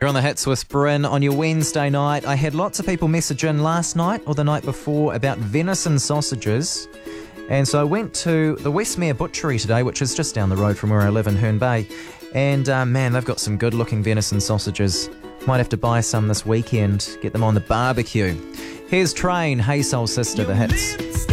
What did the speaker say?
on the Hits with Bryn on your Wednesday night. I had lots of people message in last night or the night before about venison sausages. And so I went to the Westmere Butchery today, which is just down the road from where I live in Herne Bay. And man, they've got some good looking venison sausages. Might have to buy some this weekend, get them on the barbecue. Here's Train, Hey Soul Sister, the Hits.